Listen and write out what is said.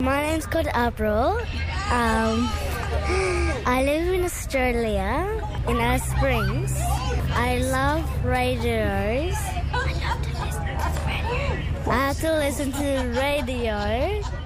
My name's called April. I live in Australia, in Alice Springs. I love radios. I have to listen to radio